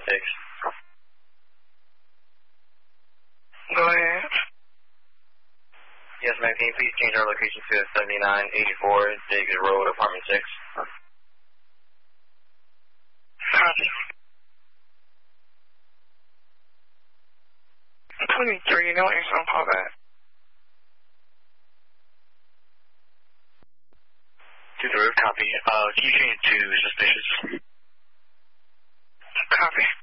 26. Go ahead. Yes, ma'am. Can you please change our location to 7984 David Road, apartment 6? Copy. 23, no answer on call back. 23, copy. Can you change it to suspicious? Copy.